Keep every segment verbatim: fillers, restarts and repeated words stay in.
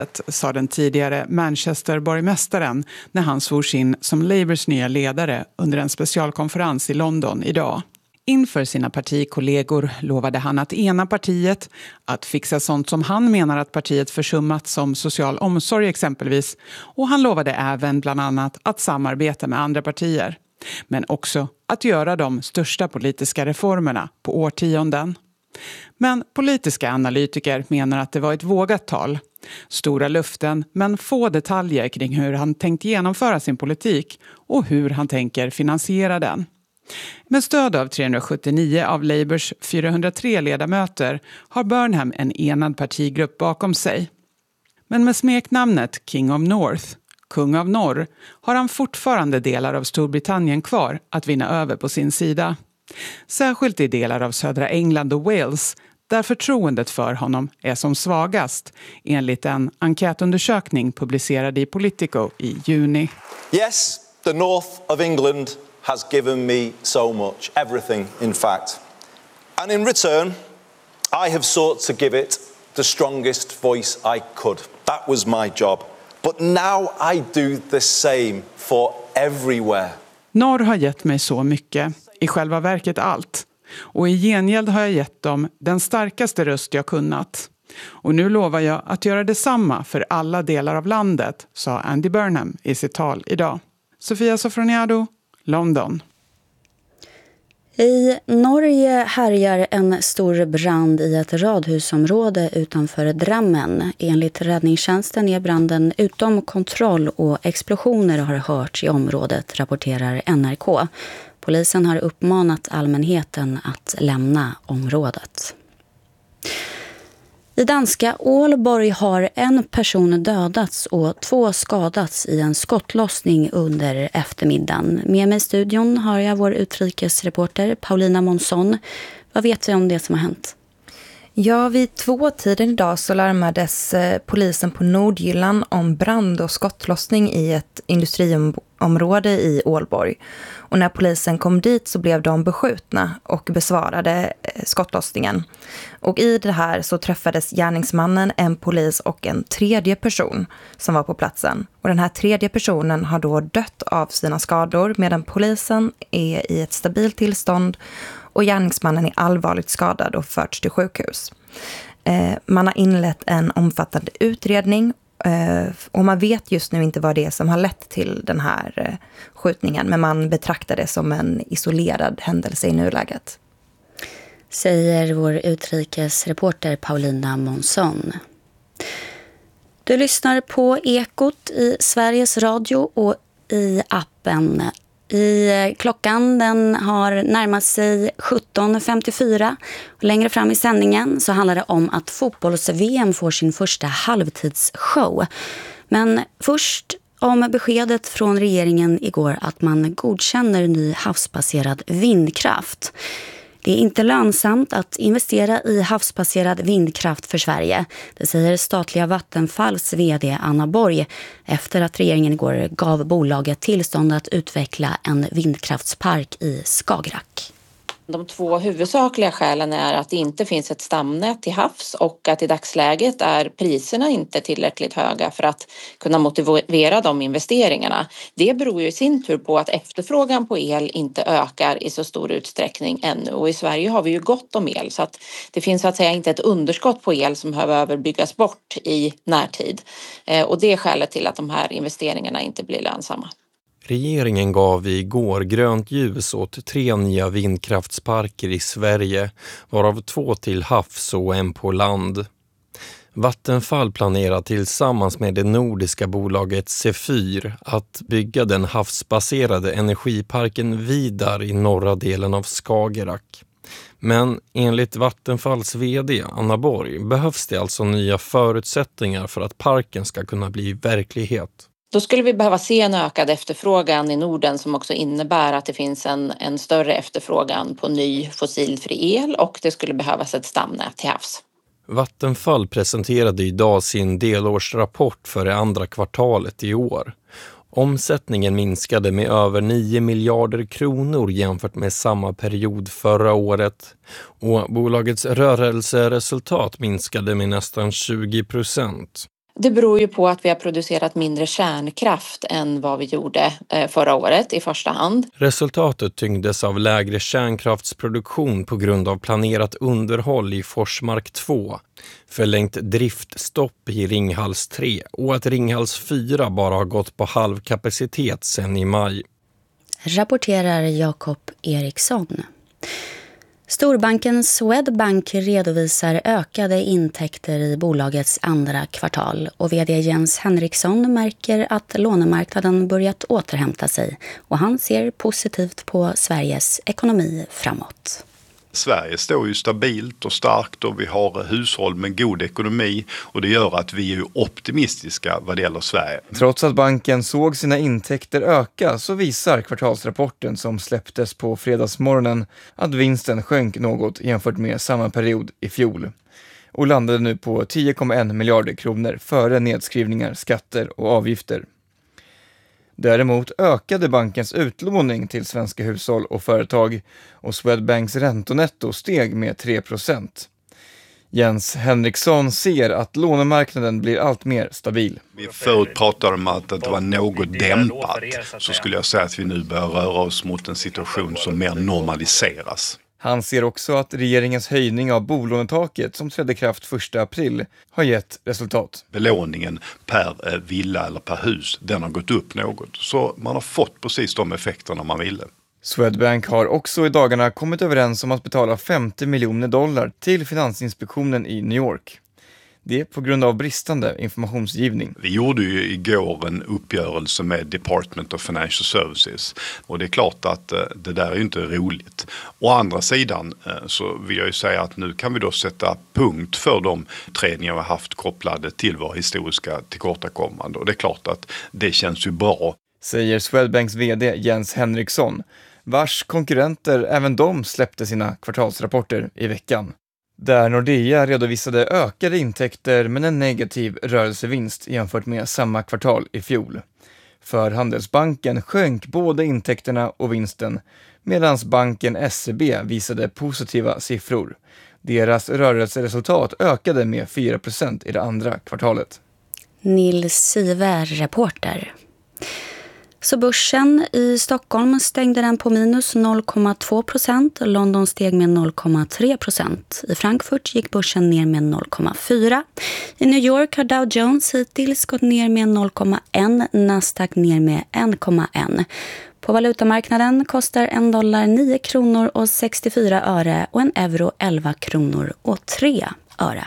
sa den tidigare Manchester-borgmästaren när han svors in som Labours nya ledare under en specialkonferens i London idag. Inför sina partikollegor lovade han att ena partiet, att fixa sånt som han menar att partiet försummat som social omsorg exempelvis, och han lovade även bland annat att samarbeta med andra partier. Men också att göra de största politiska reformerna på årtionden. Men politiska analytiker menar att det var ett vågat tal. Stora luften men få detaljer kring hur han tänkt genomföra sin politik och hur han tänker finansiera den. Med stöd av trehundrasjuttionio av Labours fyrahundratre ledamöter har Burnham en enad partigrupp bakom sig. Men med smeknamnet King of North, kung av norr, har han fortfarande delar av Storbritannien kvar att vinna över på sin sida. Särskilt i delar av södra England och Wales, där förtroendet för honom är som svagast, enligt en enkätundersökning publicerad i Politico i juni. Yes, the north of England has given me so much, everything in fact. And in return, I have sought to give it the strongest voice I could. That was my job. But now I do the same for everywhere. Norr har gett mig så mycket, i själva verket allt. Och i gengäld har jag gett dem den starkaste röst jag kunnat. Och nu lovar jag att göra detsamma för alla delar av landet, sa Andy Burnham i sitt tal idag. Sofia Sofroniado, London. I Norge härjar en stor brand i ett radhusområde utanför Drammen. Enligt räddningstjänsten är branden utom kontroll och explosioner har hörts i området, rapporterar N R K. Polisen har uppmanat allmänheten att lämna området. I danska Ålborg har en person dödats och två skadats i en skottlossning under eftermiddagen. Med mig i studion har jag vår utrikesreporter Paulina Månsson. Vad vet vi om det som har hänt? Ja, vid tvåtiden idag så larmades eh, polisen på Nordjylland om brand och skottlossning i ett industriområde i Ålborg. Och när polisen kom dit så blev de beskjutna och besvarade eh, skottlossningen. Och i det här så träffades gärningsmannen, en polis och en tredje person som var på platsen. Och den här tredje personen har då dött av sina skador medan polisen är i ett stabilt tillstånd och gärningsmannen är allvarligt skadad och förts till sjukhus. Eh, man har inlett en omfattande utredning eh, och man vet just nu inte vad det är som har lett till den här eh, skjutningen, men man betraktar det som en isolerad händelse i nuläget. Säger vår utrikesreporter Paulina Månsson. Du lyssnar på Ekot i Sveriges Radio och i appen. I klockan den har närmat sig sjutton femtiofyra och längre fram i sändningen så handlar det om att fotbolls-V M får sin första halvtidsshow. Men först om beskedet från regeringen igår att man godkänner ny havsbaserad vindkraft. Det är inte lönsamt att investera i havsbaserad vindkraft för Sverige. Det säger statliga Vattenfalls vd Anna Borg efter att regeringen igår gav bolaget tillstånd att utveckla en vindkraftspark i Skagerrak. De två huvudsakliga skälen är att det inte finns ett stamnät till havs och att i dagsläget är priserna inte tillräckligt höga för att kunna motivera de investeringarna. Det beror ju i sin tur på att efterfrågan på el inte ökar i så stor utsträckning ännu. Och i Sverige har vi ju gott om el så att det finns så att säga inte ett underskott på el som behöver byggas bort i närtid. Och det är skälet till att de här investeringarna inte blir lönsamma. Regeringen gav igår grönt ljus åt tre nya vindkraftsparker i Sverige, varav två till havs och en på land. Vattenfall planerar tillsammans med det nordiska bolaget Zephyr att bygga den havsbaserade energiparken Vidar i norra delen av Skagerrak. Men enligt Vattenfalls vd Anna Borg behövs det alltså nya förutsättningar för att parken ska kunna bli verklighet. Då skulle vi behöva se en ökad efterfrågan i Norden som också innebär att det finns en, en större efterfrågan på ny fossilfri el och det skulle behövas ett stamnät till havs. Vattenfall presenterade idag sin delårsrapport för det andra kvartalet i år. Omsättningen minskade med över nio miljarder kronor jämfört med samma period förra året och bolagets rörelseresultat minskade med nästan tjugo procent. Det beror ju på att vi har producerat mindre kärnkraft än vad vi gjorde förra året i första hand. Resultatet tyngdes av lägre kärnkraftsproduktion på grund av planerat underhåll i Forsmark två, förlängt driftstopp i Ringhals tre och att Ringhals fyra bara har gått på halvkapacitet sedan i maj. Rapporterar Jakob Eriksson. Storbanken Swedbank redovisar ökade intäkter i bolagets andra kvartal och vd Jens Henriksson märker att lånemarknaden börjat återhämta sig och han ser positivt på Sveriges ekonomi framåt. Sverige står ju stabilt och starkt och vi har hushåll med god ekonomi och det gör att vi är optimistiska vad det gäller Sverige. Trots att banken såg sina intäkter öka så visar kvartalsrapporten som släpptes på fredagsmorgonen att vinsten sjönk något jämfört med samma period i fjol och landade nu på tio komma en miljarder kronor före nedskrivningar, skatter och avgifter. Däremot ökade bankens utlåning till svenska hushåll och företag och Swedbanks räntonetto steg med tre procent. Jens Henriksson ser att lånemarknaden blir allt mer stabil. Vi förut pratade om att det var något dämpat, så skulle jag säga att vi nu börjar röra oss mot en situation som mer normaliseras. Han ser också att regeringens höjning av bolånetaket som trädde kraft första april har gett resultat. Belåningen per villa eller per hus, den har gått upp något. Så man har fått precis de effekterna man ville. Swedbank har också i dagarna kommit överens om att betala femtio miljoner dollar till Finansinspektionen i New York. Det är på grund av bristande informationsgivning. Vi gjorde ju igår en uppgörelse med Department of Financial Services och det är klart att det där är ju inte roligt. Å andra sidan så vill jag ju säga att nu kan vi då sätta punkt för de utredningar vi har haft kopplade till vår historiska tillkortakommande och det är klart att det känns ju bra. Säger Swedbanks vd Jens Henriksson, vars konkurrenter även de släppte sina kvartalsrapporter i veckan. Där Nordea redovisade ökade intäkter men en negativ rörelsevinst jämfört med samma kvartal i fjol. För Handelsbanken sjönk både intäkterna och vinsten medan banken S E B visade positiva siffror. Deras rörelseresultat ökade med fyra procent i det andra kvartalet. Nils Siver, reporter. Så börsen i Stockholm stängde den på minus noll komma två procent. London steg med noll komma tre procent. I Frankfurt gick börsen ner med noll komma fyra. I New York har Dow Jones hittills gått ner med noll komma ett. Nasdaq ner med en komma ett. På valutamarknaden kostar en dollar nio kronor och sextiofyra öre och en euro elva kronor och tre öre.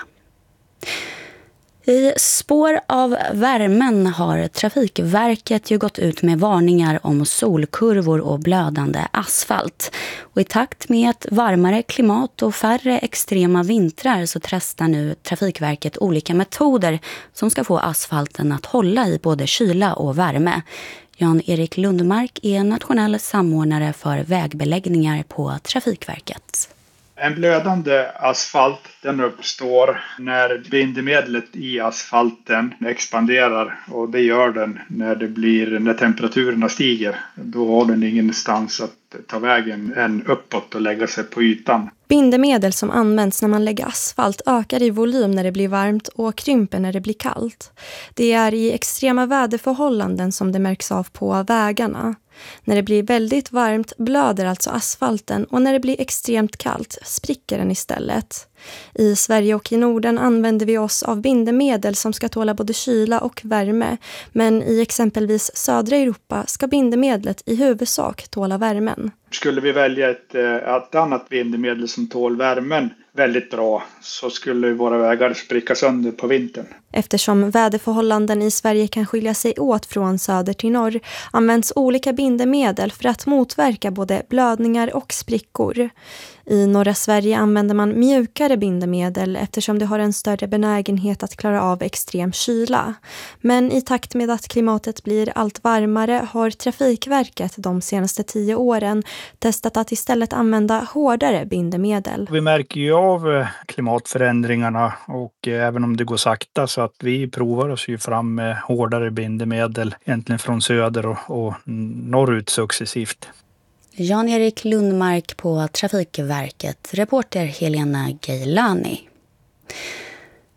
I spår av värmen har Trafikverket ju gått ut med varningar om solkurvor och blödande asfalt. Och i takt med ett varmare klimat och färre extrema vintrar så testar nu Trafikverket olika metoder som ska få asfalten att hålla i både kyla och värme. Jan-Erik Lundmark är nationell samordnare för vägbeläggningar på Trafikverket. En blödande asfalt den uppstår när bindemedlet i asfalten expanderar och det gör den när det blir när temperaturerna stiger. Då har den ingenstans att ta vägen än uppåt och lägga sig på ytan. Bindemedel som används när man lägger asfalt ökar i volym när det blir varmt och krymper när det blir kallt. Det är i extrema väderförhållanden som det märks av på vägarna. När det blir väldigt varmt blöder alltså asfalten och när det blir extremt kallt spricker den istället. I Sverige och i Norden använder vi oss av bindemedel som ska tåla både kyla och värme. Men i exempelvis södra Europa ska bindemedlet i huvudsak tåla värmen. Skulle vi välja ett, ett annat bindemedel som tål värmen väldigt bra så skulle våra vägar spricka sönder på vintern. Eftersom väderförhållanden i Sverige kan skilja sig åt från söder till norr används olika bindemedel för att motverka både blödningar och sprickor. I norra Sverige använder man mjukare bindemedel eftersom det har en större benägenhet att klara av extrem kyla. Men i takt med att klimatet blir allt varmare har Trafikverket de senaste tio åren testat att istället använda hårdare bindemedel. Vi märker ju av klimatförändringarna och även om det går sakta så att vi provar oss ju fram med hårdare bindemedel egentligen från söder och, och norrut successivt. Jan-Erik Lundmark på Trafikverket, reporter Helena Geilani.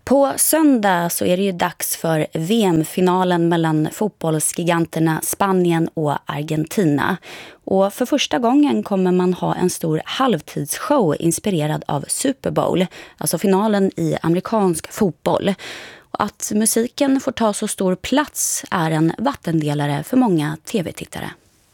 På söndag så är det ju dags för V M-finalen mellan fotbollsgiganterna Spanien och Argentina. Och för första gången kommer man ha en stor halvtidsshow inspirerad av Super Bowl, alltså finalen i amerikansk fotboll. Och att musiken får ta så stor plats är en vattendelare för många tv-tittare.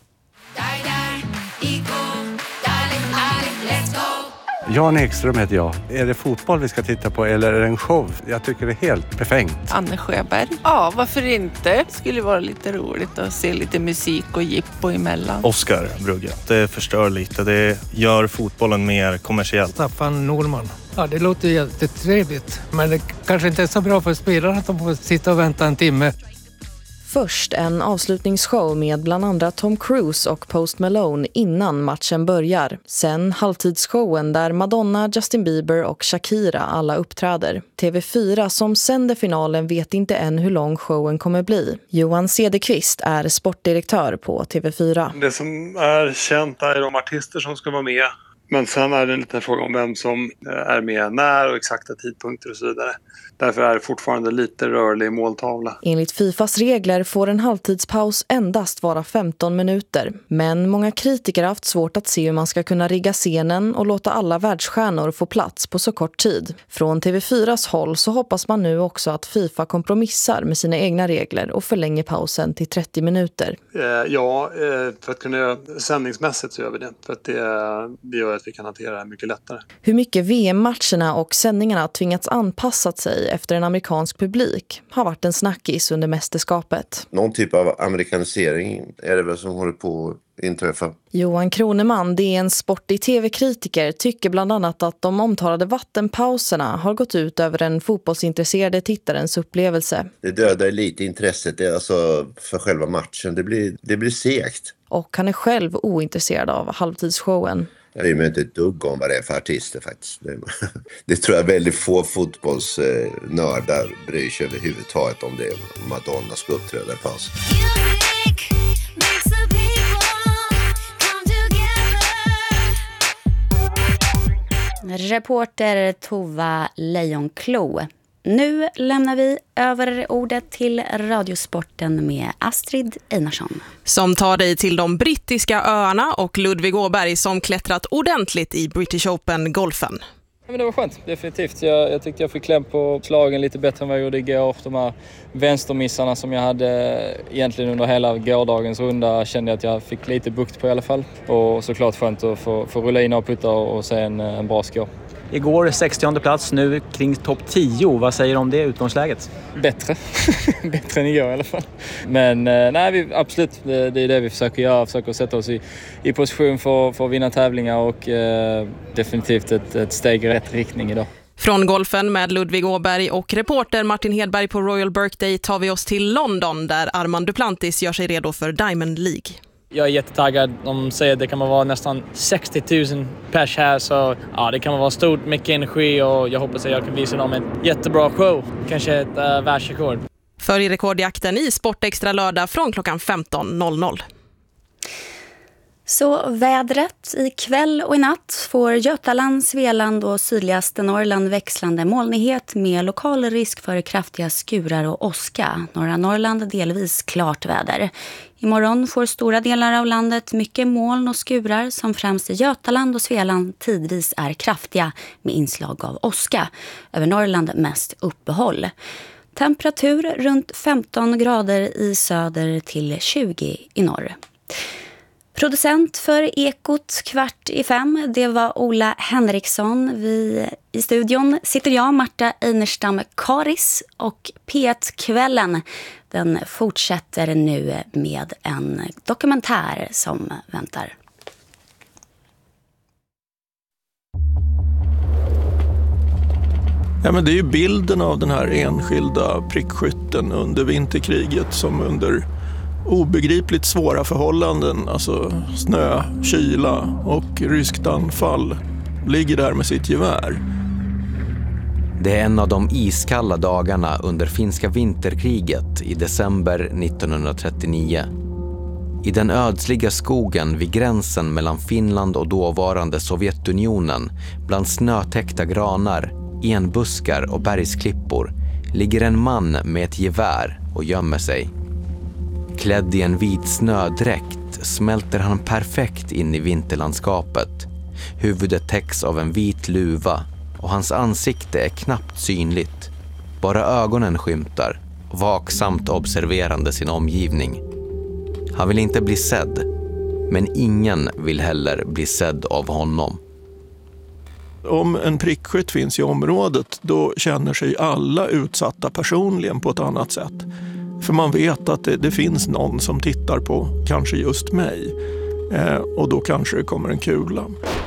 Jan Ekström heter jag. Är det fotboll vi ska titta på eller är det en show? Jag tycker det är helt befängt. Anne Sjöberg. Ja, varför inte? Det skulle vara lite roligt att se lite musik och jippo emellan. Oscar Brugge. Det förstör lite. Det gör fotbollen mer kommersiell. Staffan Norman. Ja, det låter jättetrevligt. Men det kanske inte är så bra för spelarna att de får sitta och vänta en timme. Först en avslutningsshow med bland andra Tom Cruise och Post Malone innan matchen börjar. Sen halvtidsshowen där Madonna, Justin Bieber och Shakira alla uppträder. T V fyra som sänder finalen vet inte än hur lång showen kommer bli. Johan Cederqvist är sportdirektör på T V fyra. Det som är känt är de artister som ska vara med. Men sen är det en liten fråga om vem som är med när och exakta tidpunkter och så vidare. Därför är det fortfarande lite rörlig måltavla. Enligt Fifas regler får en halvtidspaus endast vara femton minuter. Men många kritiker har haft svårt att se hur man ska kunna rigga scenen och låta alla världsstjärnor få plats på så kort tid. Från T V fyras håll så hoppas man nu också att Fifa kompromissar med sina egna regler och förlänger pausen till trettio minuter. Eh, ja, eh, för att kunna göra sändningsmässigt så gör vi det. För att det, det gör att vi kan hantera det här mycket lättare. Hur mycket V M-matcherna och sändningarna tvingats anpassat sig efter en amerikansk publik har varit en snackis under mästerskapet. Någon typ av amerikanisering är det väl som håller på att inträffa. Johan Kroneman, det är en sportig tv-kritiker, tycker bland annat att de omtalade vattenpauserna har gått ut över den fotbollsintresserade tittarens upplevelse. Det dödar lite intresset alltså för själva matchen. Det blir, det blir segt. Och han är själv ointresserad av halvtidsshowen. Jag bryr mig inte ett dugg om vad det är för artister faktiskt. Det, det tror jag väldigt få fotbollsnördar bryr sig överhuvudtaget om det. Madonna ska uppträda i paus. Reporter Tova Lejonklo. Nu lämnar vi över ordet till Radiosporten med Astrid Einarsson. Som tar dig till de brittiska öarna och Ludvig Åberg som klättrat ordentligt i British Open-golfen. Ja, men det var skönt, definitivt. Jag, jag tyckte jag fick kläm på slagen lite bättre än vad jag gjorde igår. De här vänstermissarna som jag hade egentligen under hela gårdagens runda kände jag att jag fick lite bukt på i alla fall. Och såklart skönt att få, få rulla in och putta och, och se en, en bra score. Igår sextionde plats, nu kring topp tio. Vad säger du om det utgångsläget? Bättre. Bättre än igår i alla fall. Men nej, vi, absolut, det, det är det vi försöker göra. Försöker sätta oss i, i position för, för att vinna tävlingar och eh, definitivt ett, ett steg i rätt riktning idag. Från golfen med Ludvig Åberg och reporter Martin Hedberg på Royal Birthday tar vi oss till London där Armand Duplantis gör sig redo för Diamond League. Jag är jättetaggad. De säger att det kan vara nästan sextio tusen pers här. Så ja, det kan vara stort, mycket energi och jag hoppas att jag kan visa dem en jättebra show. Kanske ett uh, världsrekord. Följ rekordjakten i Sportextra lördag från klockan femton noll noll. Så vädret i kväll och i natt får Götaland, Svealand och sydligaste Norrland växlande molnighet med lokal risk för kraftiga skurar och åska. Norra Norrland delvis klart väder. Imorgon får stora delar av landet mycket moln och skurar som främst i Götaland och Svealand tidvis är kraftiga med inslag av åska. Över Norrland mest uppehåll. Temperatur runt femton grader i söder till tjugo i norr. Producent för Ekot kvart i fem, det var Ola Henriksson. Vi i studion sitter jag, Marta Einerstam Karis, och P ett-kvällen den fortsätter nu med en dokumentär som väntar. Ja, men det är ju bilden av den här enskilda prickskytten under vinterkriget som under obegripligt svåra förhållanden, alltså snö, kyla och ryskt anfall, ligger där med sitt gevär. Det är en av de iskalla dagarna under finska vinterkriget i december nittonhundratrettionio. I den ödsliga skogen vid gränsen mellan Finland och dåvarande Sovjetunionen, bland snötäckta granar, enbuskar och bergsklippor ligger en man med ett gevär och gömmer sig. Klädd i en vit snödräkt smälter han perfekt in i vinterlandskapet. Huvudet täcks av en vit luva och hans ansikte är knappt synligt. Bara ögonen skymtar, vaksamt observerande sin omgivning. Han vill inte bli sedd, men ingen vill heller bli sedd av honom. Om en prickskytt finns i området, då känner sig alla utsatta personligen på ett annat sätt. För man vet att det, det finns någon som tittar på kanske just mig. Eh, och då kanske det kommer en kula.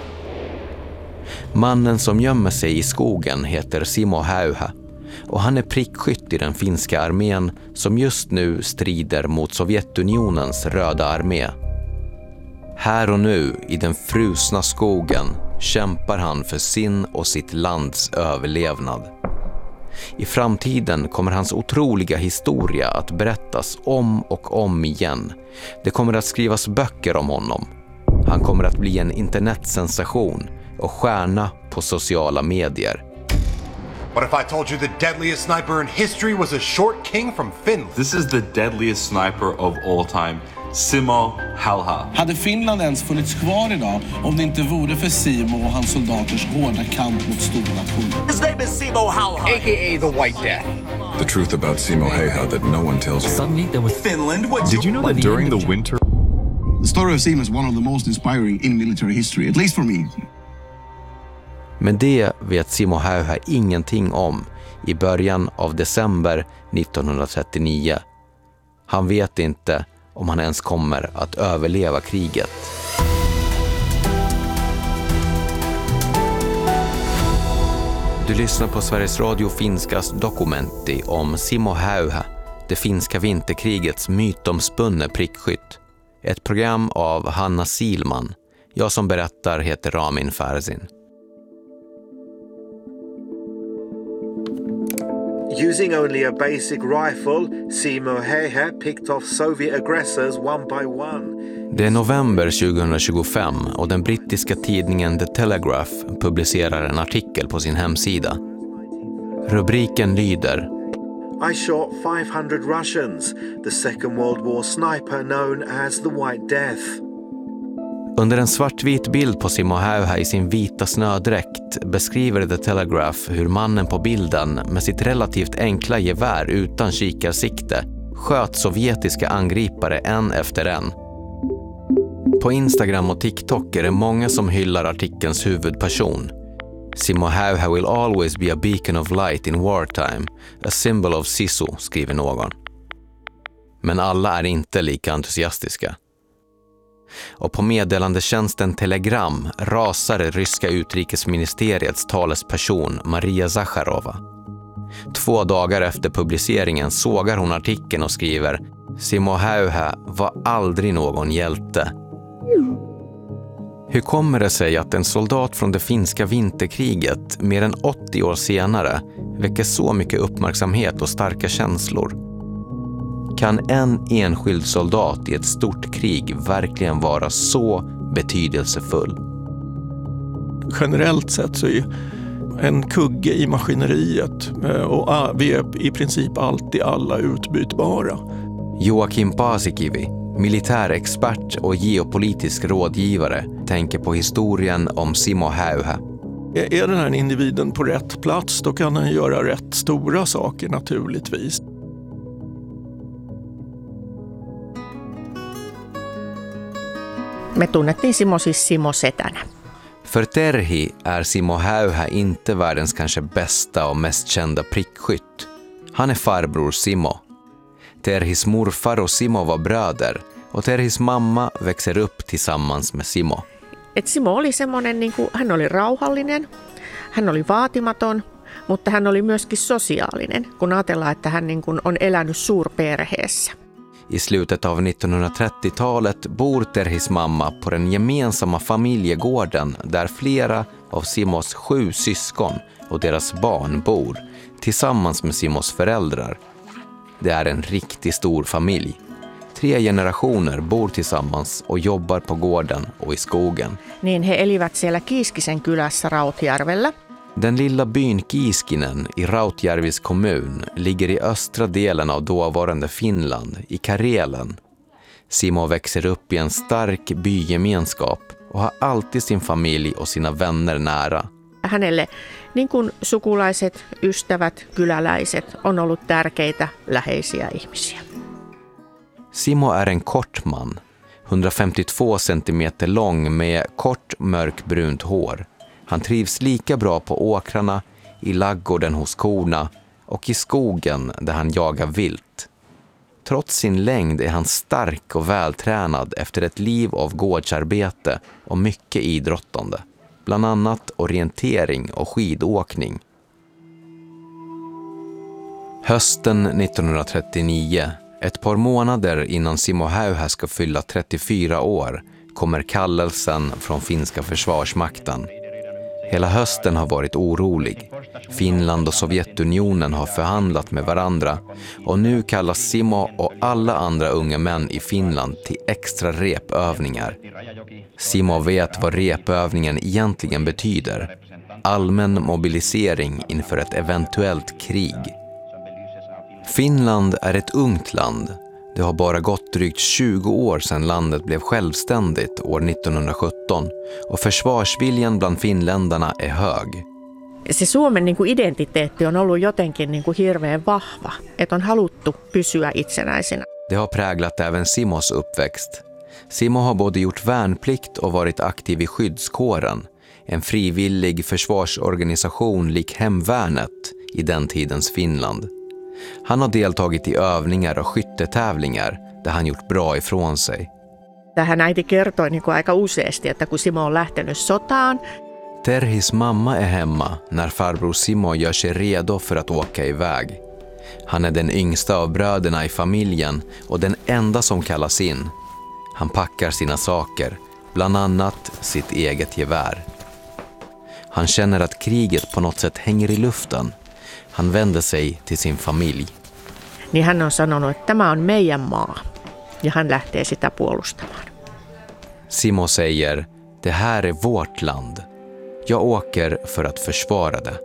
Mannen som gömmer sig i skogen heter Simo Häyhä. Och han är prickskytt i den finska armén som just nu strider mot Sovjetunionens röda armé. Här och nu i den frusna skogen kämpar han för sin och sitt lands överlevnad. I framtiden kommer hans otroliga historia att berättas om och om igen. Det kommer att skrivas böcker om honom. Han kommer att bli en internetsensation och stjärna på sociala medier. What if I told you the deadliest sniper in history was a short king from Finland? This is the deadliest sniper of all time, Simo Häyhä. Hade Finland ens funnits kvar idag om det inte vore för Simo och hans soldaters hårda kamp mot stora nationer? His name is Simo Häyhä, aka the White Death. The truth about Simo Häyhä that no one tells you. Suddenly there was Finland. What Did you know that during the winter? The story of Simo is one of the most inspiring in military history, at least for me. Men det vet Simo Häyhä ingenting om i början av december nittonhundratrettionio. Han vet inte om han ens kommer att överleva kriget. Du lyssnar på Sveriges Radio Finskas dokumenti om Simo Häyhä, det finska vinterkrigets mytomspunne prickskytt. Ett program av Hanna Silman. Jag som berättar heter Ramin Farzin. Using only a basic rifle, Simo Häyhä picked off Soviet aggressors one by one. Det är november tjugohundratjugofem och den brittiska tidningen The Telegraph publicerar en artikel på sin hemsida. Rubriken lyder: I shot five hundred Russians, the Second World War sniper known as the White Death. Under en svartvit bild på Simo Häyhä i sin vita snödräkt beskriver The Telegraph hur mannen på bilden med sitt relativt enkla gevär utan kikarsikte sköt sovjetiska angripare en efter en. På Instagram och TikTok är det många som hyllar artikelns huvudperson. Simo Häyhä will always be a beacon of light in wartime, a symbol of Sisu, skriver någon. Men alla är inte lika entusiastiska. Och på meddelandetjänsten Telegram rasar det ryska utrikesministeriets talesperson Maria Zakharova. Två dagar efter publiceringen sågar hon artikeln och skriver: Simo Häyhä var aldrig någon hjälte. Hur kommer det sig att en soldat från det finska vinterkriget mer än åttio år senare väcker så mycket uppmärksamhet och starka känslor? Kan en enskild soldat i ett stort krig verkligen vara så betydelsefull? Generellt sett så är en kugge i maskineriet och vi är i princip alltid alla utbytbara. Joakim Paasikivi, militärexpert och geopolitisk rådgivare, tänker på historien om Simo Häyhä. Är den här individen på rätt plats, då kan han göra rätt stora saker naturligtvis. Me tunnettiin Simo siis Simo Setänä. För Terhi är Simo Häyhä inte världens kanske bästa och mest kända prickskytt. Han är farbror Simo. Terhis morfar och Simo var bröder och Terhis mamma växer upp tillsammans med Simo. Et Simo oli semmoinen, niin kuin, hän oli rauhallinen, hän oli vaatimaton, mutta hän oli myöskin sosiaalinen, kun ajatellaan, että hän niin kuin, on elänyt suurperheessä. I slutet av nittonhundratrettiotalet bor Terhis mamma på den gemensamma familjegården där flera av Simos sju syskon och deras barn bor tillsammans med Simos föräldrar. Det är en riktigt stor familj. Tre generationer bor tillsammans och jobbar på gården och i skogen. Niin he elivät siellä Kiiskisen kylässä Rautjärvellä. Den lilla byn Kiiskinen i Rautjärvis kommun ligger i östra delen av dåvarande Finland, i Karelen. Simo växer upp i en stark bygemenskap och har alltid sin familj och sina vänner nära. Hänelle niin kuin sukulaiset, ystävät, kyläläiset on ollut tärkeitä, läheisiä ihmisiä. Simo är en kort man, hundrafemtiotvå centimeter lång med kort mörkbrunt hår. Han trivs lika bra på åkrarna, i laggården hos korna och i skogen där han jagar vilt. Trots sin längd är han stark och vältränad efter ett liv av gårdsarbete och mycket idrottande. Bland annat orientering och skidåkning. Hösten nittonhundratrettionio, ett par månader innan Simo Häyhä ska fylla trettiofyra år, kommer kallelsen från finska försvarsmakten. Hela hösten har varit orolig. Finland och Sovjetunionen har förhandlat med varandra och nu kallas Simo och alla andra unga män i Finland till extra repövningar. Simo vet vad repövningen egentligen betyder. Allmän mobilisering inför ett eventuellt krig. Finland är ett ungt land. Det har bara gått drygt tjugo år sedan landet blev självständigt år nittonhundrasjutton och försvarsviljan bland finländarna är hög. Se Suomen niin kuin identiteetti on ollut jotenkin niin kuin hirveän vahva, että on haluttu pysyä itsenäisenä. Det har präglat även Simos uppväxt. Simo har både gjort värnplikt och varit aktiv i skyddskåren, en frivillig försvarsorganisation lik hemvärnet i den tidens Finland. Han har deltagit i övningar och skyttetävlingar där han gjort bra ifrån sig. Tähän äiti kertoi niin kuin aika useasti, että kun Simo on lähtenyt sotaan. Terhis mamma är hemma när farbror Simo gör sig redo för att åka iväg. Han är den yngsta av bröderna i familjen och den enda som kallas in. Han packar sina saker, bland annat sitt eget gevär. Han känner att kriget på något sätt hänger i luften. Han vänder sig till sin familj. Niin hän on sanonut, että tämä on meidän maa ja hän lähtee sitä puolustamaan. Simo säger, det här är vårt land. Jag åker för att försvara det.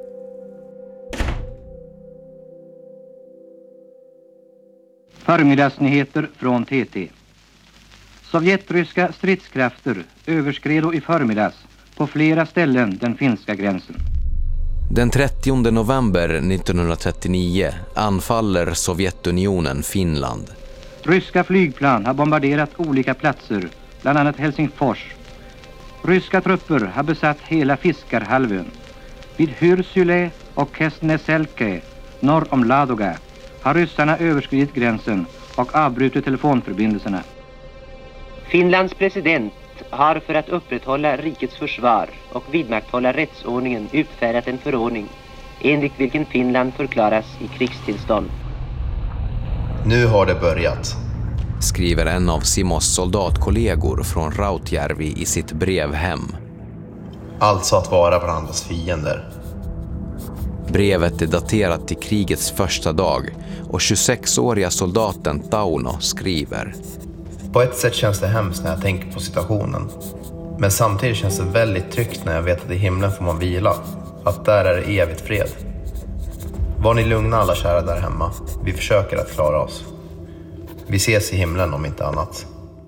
Förmiddagsnyheter från T T. Sovjetryska stridskrafter överskred i förmiddags på flera ställen den finska gränsen. Den trettionde november nittonhundratrettionio anfaller Sovjetunionen Finland. Ryska flygplan har bombarderat olika platser, bland annat Helsingfors. Ryska trupper har besatt hela Fiskarhalvön. Vid Hyrsyle och Kesneselke, norr om Ladoga, har ryssarna överskridit gränsen och avbrutit telefonförbindelserna. Finlands president har för att upprätthålla rikets försvar och vidmakthålla rättsordningen utfärdat en förordning enligt vilken Finland förklaras i krigstillstånd. Nu har det börjat, skriver en av Simos soldatkollegor från Rautjärvi i sitt brev hem. Alltså att vara varandras fiender. Brevet är daterat till krigets första dag och tjugosexåriga soldaten Tauno skriver: På ett sätt känns det hemskt när jag tänker på situationen. Men samtidigt känns det väldigt tryggt när jag vet att i himlen får man vila. Att där är det evigt fred. Var ni lugna alla kära där hemma. Vi försöker att klara oss. Vi ses i himlen om inte annat.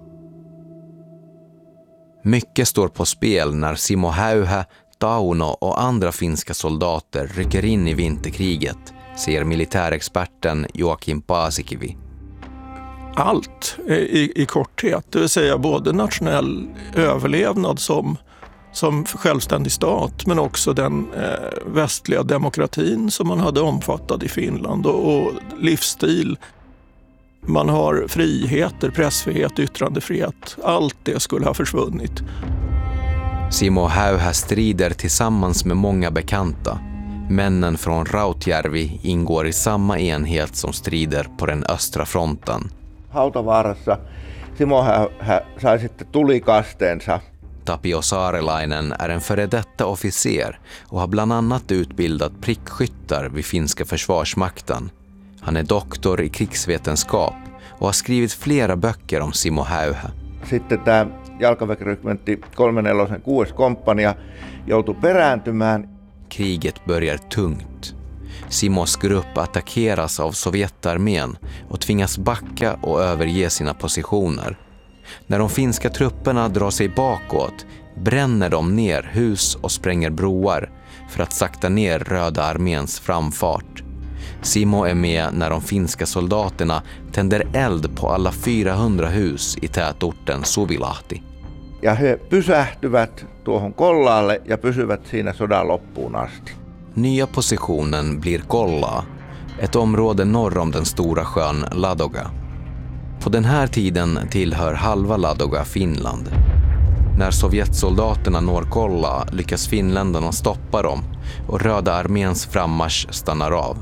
Mycket står på spel när Simo Häyhä, Tauno och andra finska soldater rycker in i vinterkriget, säger militärexperten Joakim Paasikivi. Allt i, i korthet, det vill säga både nationell överlevnad som, som självständig stat, men också den eh, västliga demokratin som man hade omfattat i Finland och, och livsstil. Man har friheter, pressfrihet, yttrandefrihet. Allt det skulle ha försvunnit. Simo Häyhä strider tillsammans med många bekanta. Männen från Rautjärvi ingår i samma enhet som strider på den östra fronten. Hautavaarassa Simo Häyhä sai sitten tulikasteensa. Tapio Saarelainen är en före detta officer och har bland annat utbildat prickskyttar vid finska försvarsmakten. Han är doktor i krigsvetenskap och har skrivit flera böcker om Simo Häyhä. Sitten tämä jalkaväkirykmentti kolmekymmentäneljä kuudes komppania joutui perääntymään. kriget börjar tungt. Simos grupp attackeras av Sovjetarmén och tvingas backa och överge sina positioner. När de finska trupperna drar sig bakåt bränner de ner hus och spränger broar för att sakta ner Röda arméns framfart. Simo är med när de finska soldaterna tänder eld på alla fyrahundra hus i tätorten Suvilahti. Ja he pysähtyvät tuohon Kollaalle ja pysyvät siinä sodan loppuun asti. Nya positionen blir Kolla, ett område norr om den stora sjön Ladoga. På den här tiden tillhör halva Ladoga Finland. När Sovjetsoldaterna når Kolla lyckas finländarna stoppa dem och Röda arméns frammarsch stannar av.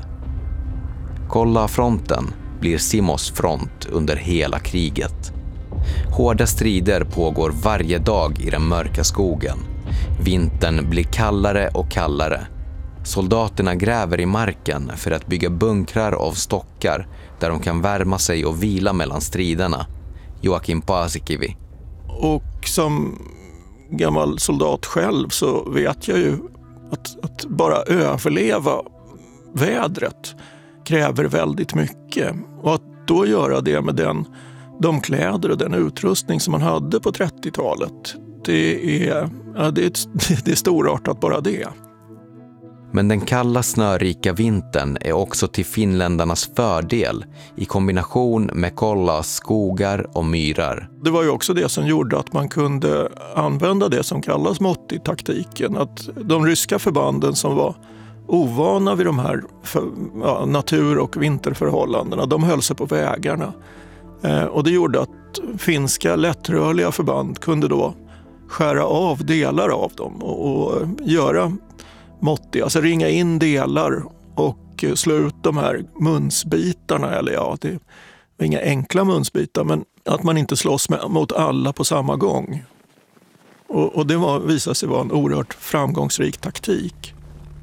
Kolla-fronten blir Simos front under hela kriget. Hårda strider pågår varje dag i den mörka skogen. Vintern blir kallare och kallare. Soldaterna gräver i marken för att bygga bunkrar av stockar där de kan värma sig och vila mellan striderna. Joakim Paasikivi. Och som gammal soldat själv så vet jag ju att, att bara överleva vädret kräver väldigt mycket. Och att då göra det med den, de kläder och den utrustning som man hade på trettiotalet, det är, ja, det är, det är storartat bara det. Men den kalla snörika vintern är också till finländarnas fördel i kombination med Kollas skogar och myrar. Det var ju också det som gjorde att man kunde använda det som kallas Motti-taktiken. Att de ryska förbanden som var ovana vid de här för, ja, natur- och vinterförhållandena, de höll sig på vägarna. Eh, och det gjorde att finska lättrörliga förband kunde då skära av delar av dem och, och göra Motti, alltså ringa in delar och slå ut de här munsbitarna, eller ja, det var inga enkla munsbitar, men att man inte slåss med, mot alla på samma gång. Och, och det var, visade sig vara en oerhört framgångsrik taktik.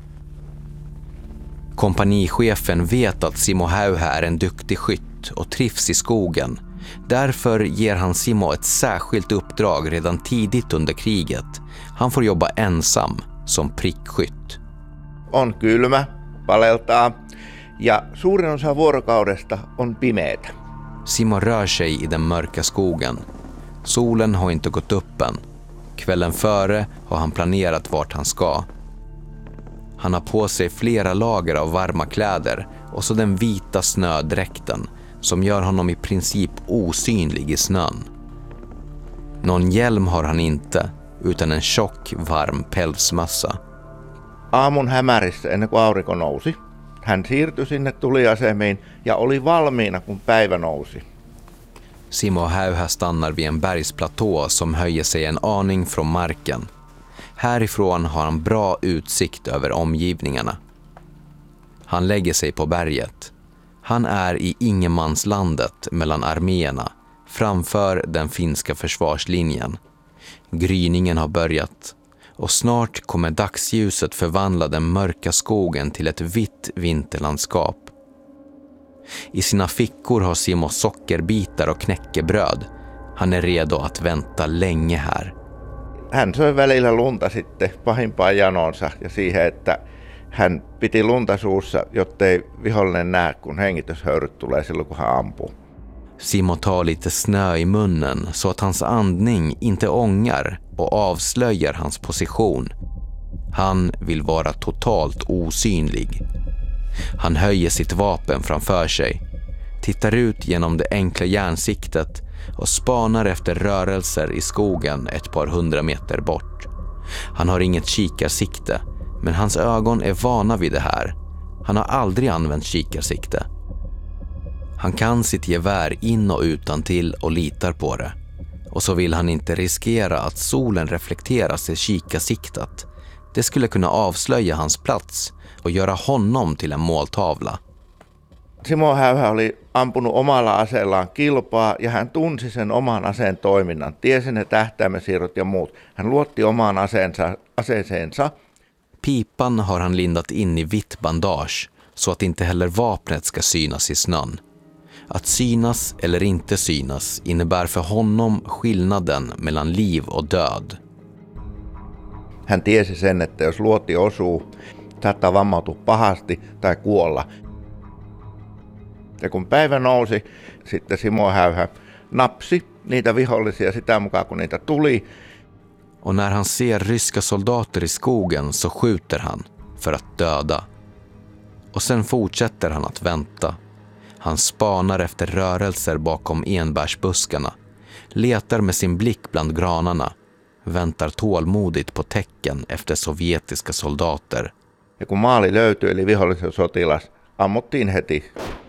Kompanichefen vet att Simo Häyhä är en duktig skytt och trivs i skogen. Därför ger han Simo ett särskilt uppdrag redan tidigt under kriget. Han får jobba ensam som prickskytt. On kylmä, paleltaa ja suurin osa vuorokaudesta on pimeätä. Simo rör sig i den mörka skogen. Solen har inte gått upp än. Kvällen före har han planerat vart han ska. Han har på sig flera lager av varma kläder och så den vita snödräkten som gör honom i princip osynlig i snön. Någon hjälm har han inte, utan en tjock, varm pälsmössa. Aamun hämärissä ennen kuin aurinko nousi. Hän siirtyi sinne tuliasemiin ja oli valmiina kun päivä nousi. Simo Häyhä stannar vid en bergsplatå som höjer sig en aning från marken. Härifrån har han bra utsikt över omgivningarna. Han lägger sig på berget. Han är i ingenmanslandet mellan arméerna, framför den finska försvarslinjen. Gryningen har börjat och snart kommer dagsljuset förvandla den mörka skogen till ett vitt vinterlandskap. I sina fickor har Simo sockerbitar och knäckebröd. Han är redo att vänta länge här. Hän söi välillä lunta sitten pahimpaan janonsa ja siihen, että hän piti lunta suussa, jottei vihollinen näe, kun hengityshöyryt tulee silloin, kun hän ampuu. Simo tar lite snö i munnen så att hans andning inte ångar och avslöjar hans position. Han vill vara totalt osynlig. Han höjer sitt vapen framför sig, tittar ut genom det enkla järnsiktet och spanar efter rörelser i skogen ett par hundra meter bort. Han har inget kikarsikte, men hans ögon är vana vid det här. Han har aldrig använt kikarsikte. Han kan sitt gevär in och utan till och litar på det. Och så vill han inte riskera att solen reflekteras i kikarsiktet. Det skulle kunna avslöja hans plats och göra honom till en måltavla. Simo Häyhä oli ampunut omalla aseellaan kilpaa ja hän tunsi sen oman aseen toiminnan. Tiesi ne tähtäimensiirrot ja muut. Hän luotti omaan aseensa, aseeseensa. Pipan har han lindat in i vitt bandage så att inte heller vapnet ska synas i snön. Att synas eller inte synas innebär för honom skillnaden mellan liv och död. Hän tiesi sen, että jos luoti osuu saattaa vammautua pahasti tai kuolla. Ja kun päivä nousi, sitten Simo Häyhä napsi niitä vihollisia sitä mukaan, kun niitä tuli. Och när han ser ryska soldater i skogen så skjuter han för att döda. Och sen fortsätter han att vänta. Han spanar efter rörelser bakom enbärsbuskarna, letar med sin blick bland granarna, väntar tålmodigt på tecken efter sovjetiska soldater. Ja kun maali löytyi, eli vihollisen sotilas, ammuttiin heti.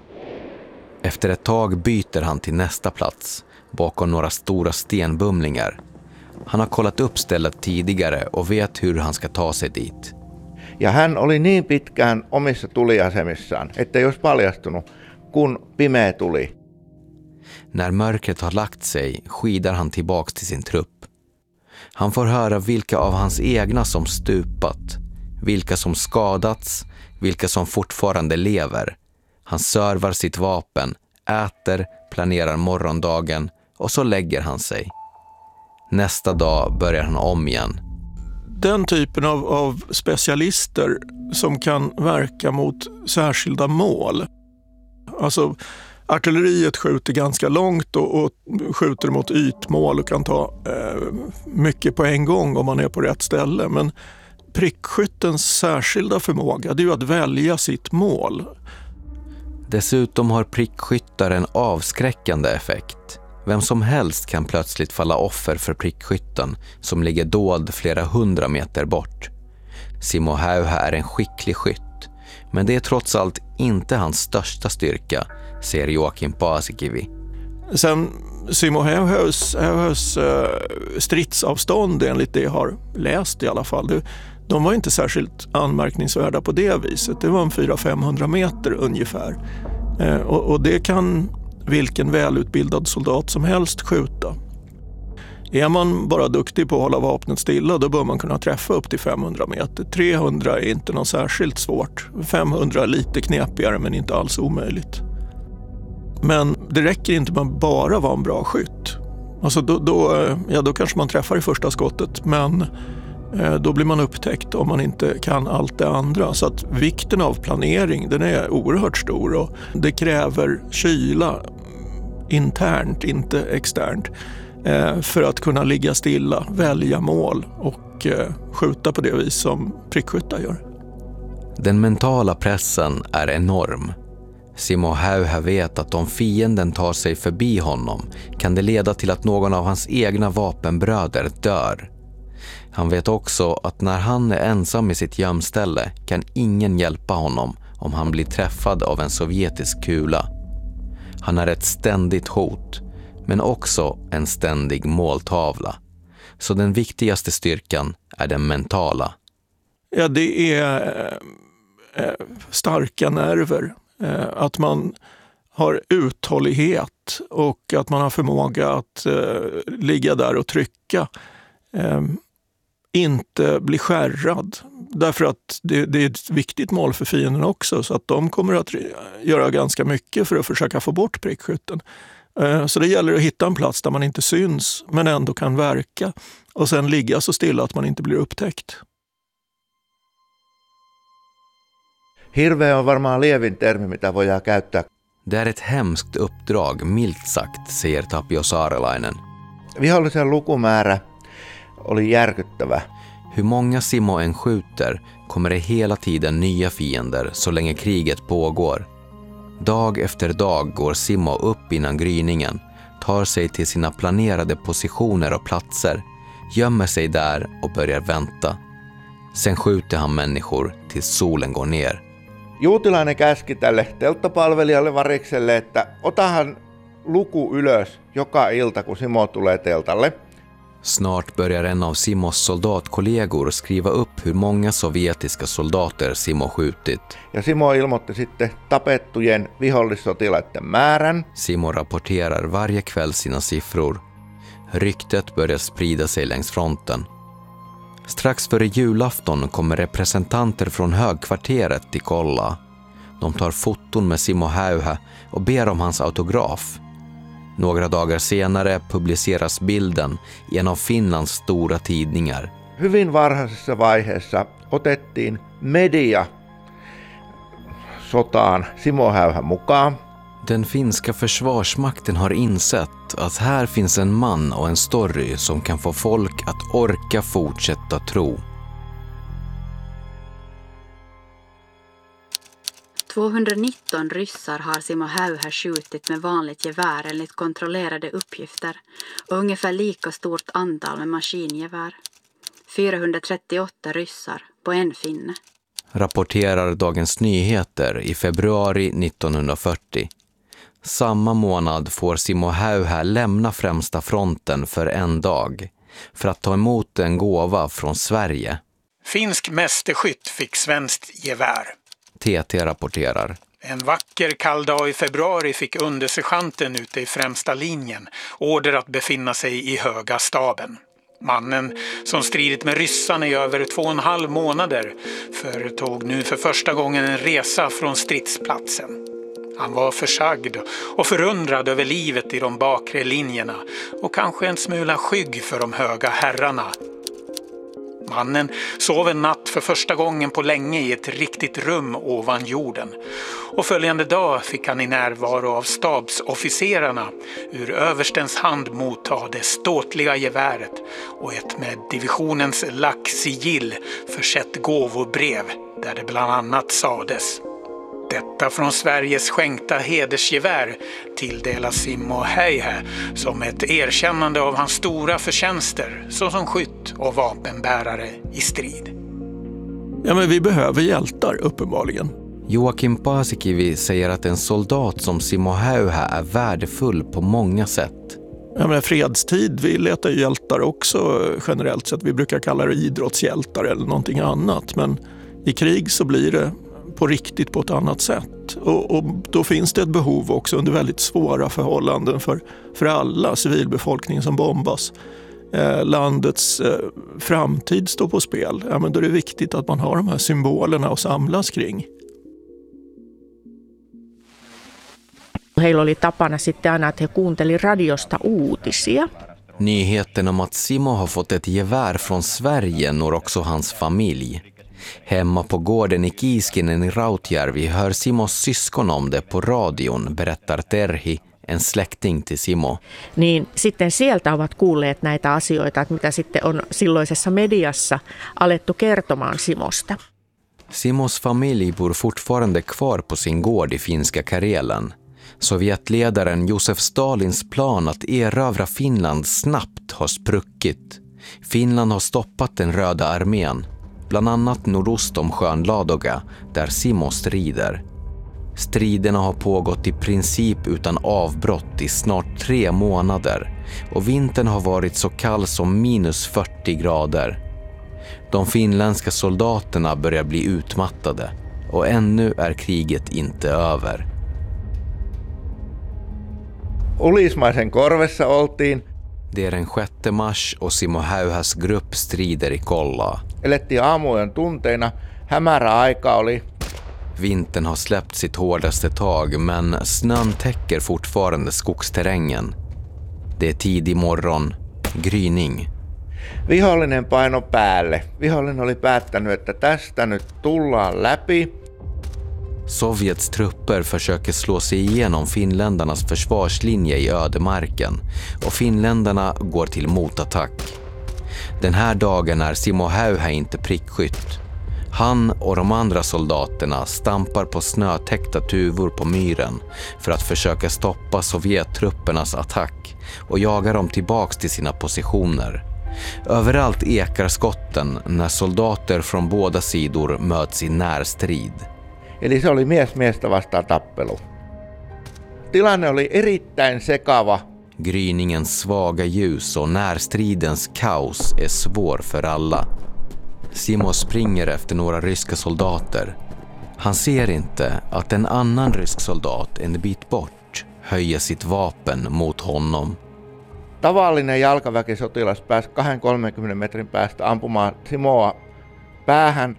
Efter ett tag byter han till nästa plats, bakom några stora stenbumlingar. Han har kollat upp stället tidigare och vet hur han ska ta sig dit. Ja hän oli niin pitkään omissa tuliasemissaan, ettei olisi paljastunut, kun pimeä tuli. När mörkret har lagt sig skidar han tillbaks till sin trupp. Han får höra vilka av hans egna som stupat, vilka som skadats, vilka som fortfarande lever. Han servar sitt vapen, äter, planerar morgondagen och så lägger han sig. Nästa dag börjar han om igen. Den typen av, av specialister som kan verka mot särskilda mål. Alltså artilleriet skjuter ganska långt och, och skjuter mot ytmål och kan ta eh, mycket på en gång om man är på rätt ställe. Men prickskyttens särskilda förmåga, det är ju att välja sitt mål. Dessutom har prickskyttar en avskräckande effekt. Vem som helst kan plötsligt falla offer för prickskytten som ligger dold flera hundra meter bort. Simo Häyhä är en skicklig skytt, men det är trots allt inte hans största styrka, säger Joakim Paasikivi. Sen Simo Häyhäs stridsavstånd, enligt det jag har läst i alla fall, de var inte särskilt anmärkningsvärda på det viset. Det var en fyra till femhundra meter ungefär. Och, och det kan vilken välutbildad soldat som helst skjuta. Är man bara duktig på att hålla vapnet stilla, då bör man kunna träffa upp till femhundra meter. trehundra är inte något särskilt svårt. femhundra är lite knepigare, men inte alls omöjligt. Men det räcker inte med att bara vara en bra skytt. Alltså då, då, ja, då kanske man träffar i första skottet, men då blir man upptäckt om man inte kan allt det andra. Så att vikten av planering, den är oerhört stor, och det kräver kyla internt, inte externt, för att kunna ligga stilla, välja mål och skjuta på det vis som prickskyttar gör. Den mentala pressen är enorm. Simo Häyhä vet att om fienden tar sig förbi honom kan det leda till att någon av hans egna vapenbröder dör. Han vet också att när han är ensam i sitt gömställe kan ingen hjälpa honom om han blir träffad av en sovjetisk kula. Han är ett ständigt hot, men också en ständig måltavla. Så den viktigaste styrkan är den mentala. Ja, det är äh, starka nerver. Äh, att man har uthållighet och att man har förmåga att äh, ligga där och trycka. Äh, inte bli skärrad, därför att det, det är ett viktigt mål för fienden också, så att de kommer att göra ganska mycket för att försöka få bort prickskytten. Så det gäller att hitta en plats där man inte syns men ändå kan verka, och sen ligga så stilla att man inte blir upptäckt. Hirveä on varmaan lievin termi, mitä voidaan käyttää. Det är ett hemskt uppdrag, milt sagt, säger Tapio Saarelainen. Vihollisen lukumäärä oli järkyttävä. Hur många Simo än skjuter kommer det hela tiden nya fiender så länge kriget pågår. Dag efter dag går Simo upp innan gryningen, tar sig till sina planerade positioner och platser, gömmer sig där och börjar vänta. Sen skjuter han människor tills solen går ner. Juutilainen käski tälle telttapalvelijalle varikselle, että otahan luku ylös joka ilta, kun Simo tulee teltalle. Snart börjar en av Simos soldatkollegor skriva upp hur många sovjetiska soldater Simo skjutit. Ja Simo ilmoitti sitten tapettujen vihollissotilaiden määrän. Simo rapporterar varje kväll sina siffror. Ryktet börjar sprida sig längs fronten. Strax före julafton kommer representanter från högkvarteret till kolla. De tar foton med Simo Häyhä och ber om hans autograf. Några dagar senare publiceras bilden i en av Finlands stora tidningar. hyvin varhaisessa vaiheessa otettiin media sotaan Simo Häyhä mukaan. Den finska försvarsmakten har insett att här finns en man och en story som kan få folk att orka fortsätta tro. tvåhundranitton ryssar har Simo Häyhä skjutit med vanligt gevär enligt kontrollerade uppgifter och ungefär lika stort antal med maskingevär. fyrahundratrettioåtta ryssar på en finne. Rapporterar Dagens Nyheter i februari nittonhundrafyrtio. Samma månad får Simo Häyhä lämna främsta fronten för en dag för att ta emot en gåva från Sverige. Finsk mästerskytt fick svenskt gevär. T T rapporterar. En vacker kall dag i februari fick undersergeanten ute i främsta linjen order att befinna sig i höga staben. Mannen, som stridit med ryssarna i över två och en halv månader, företog nu för första gången en resa från stridsplatsen. Han var försagd och förundrad över livet i de bakre linjerna och kanske en smula skygg för de höga herrarna. Mannen sov en natt för första gången på länge i ett riktigt rum ovan jorden. Och följande dag fick han i närvaro av stabsofficerarna ur överstens hand motta det ståtliga geväret och ett med divisionens lack-sigill försett gåvobrev där det bland annat sades: detta från Sveriges skänkta hedersgevär tilldelas Simo Häyhä som ett erkännande av hans stora förtjänster såsom skytt och vapenbärare i strid. Ja, men vi behöver hjältar uppenbarligen. Joakim Paasikivi säger att en soldat som Simo Häyhä är värdefull på många sätt. Ja, men fredstid, vi letar ju hjältar också generellt sett. Vi brukar kalla det idrottshjältar eller någonting annat. Men i krig så blir det på riktigt på ett annat sätt. Och, och då finns det ett behov också under väldigt svåra förhållanden för, för alla civilbefolkningen som bombas. Eh, landets eh, framtid står på spel. Ja, men då är det viktigt att man har de här symbolerna att samlas kring. Heillä oli tapana sitten aina, että he kuunteli radiosta uutisia. Nyheten om att Simo har fått ett gevär från Sverige når också hans familj. Hemma på gården i Kiiskinen i Rautjärvi hör Simos syskon om det på radion, berättar Terhi, en släkting till Simo. Niin sitten sieltä ovat kuulleet näitä asioita, että mitä sitten on silloisessa mediassa alettu kertomaan Simosta. Simos familj bor fortfarande kvar på sin gård i finska Karelen. Sovjetledaren Josef Stalins plan att erövra Finland snabbt har spruckit. Finland har stoppat den röda armén, bland annat nordost om sjön Ladoga, där Simo strider. Striderna har pågått i princip utan avbrott i snart tre månader och vintern har varit så kall som minus fyrtio grader. De finländska soldaterna börjar bli utmattade och ännu är kriget inte över. Ulismaisen korvessa oltiin. Det är den sjätte mars och Simo Häyhäs grupp strider i Kollaa. Elettiin aamujen tunteina. Hämärä aika oli. Vintern har släppt sitt hårdaste tag, men snön täcker fortfarande skogsterrängen. Det är tidig morgon, gryning. Vihollinen paino päälle. Vihollinen oli päättänyt, että tästä nyt tullaan läpi. Sovjets trupper försöker slå sig igenom finländarnas försvarslinje i ödemarken och finländarna går till motattack. Den här dagen är Simo Häyhä inte prickskytt. Han och de andra soldaterna stampar på snötäckta tuvor på myren för att försöka stoppa sovjettruppernas attack och jaga dem tillbaks till sina positioner. Överallt ekar skotten när soldater från båda sidor möts i närstrid. Eli se oli mies miestä vastaan tappelu. Tilanne oli erittäin sekava. Gryningens svaga ljus och närstridens kaos är svår för alla. Simo springer efter några ryska soldater. Han ser inte att en annan rysk soldat en bit bort höjer sitt vapen mot honom. Tavallinen jalkaväkisotilas pääsi kaksikymmentä kolmekymmentä metrin päästä ampumaan Simoa päähän.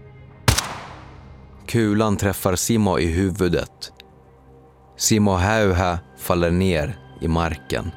Kulan träffar Simo i huvudet. Simo Häyhä faller ner i marken.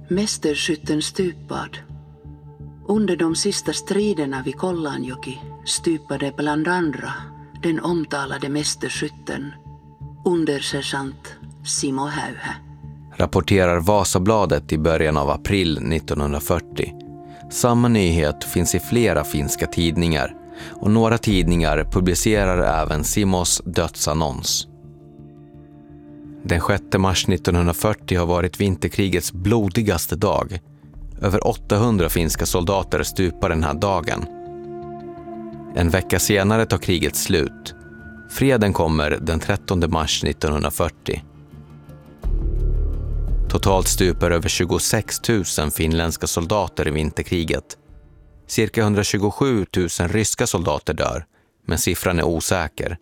Mästerskytten stupad. Under de sista striderna vid Kollanjoki stupade bland andra den omtalade mästerskytten, undersergeant Simo Häyhä. Rapporterar Vasabladet i början av april nittonhundrafyrtio. Samma nyhet finns i flera finska tidningar och några tidningar publicerar även Simos dödsannons. Den sjätte mars nittonhundrafyrtio har varit vinterkrigets blodigaste dag. Över åttahundra finska soldater stupar den här dagen. En vecka senare tar kriget slut. Freden kommer den trettonde mars nittonhundrafyrtio. Totalt stupar över tjugosex tusen finländska soldater i vinterkriget. Cirka hundratjugosju tusen ryska soldater dör, men siffran är osäker.